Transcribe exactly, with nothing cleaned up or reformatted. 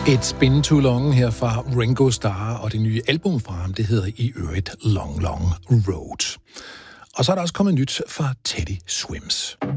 It's Been Too Long her fra Ringo Starr, og det nye album fra ham, det hedder i øvrigt Long Long Road. Og så er der også kommet nyt fra Teddy Swims.